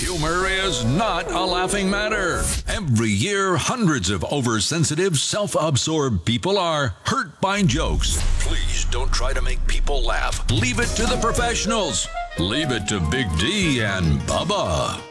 Humor is not a laughing matter. Every year, hundreds of oversensitive, self-absorbed people are hurt by jokes. Please don't try to make people laugh. Leave it to the professionals. Leave it to Big D and Bubba.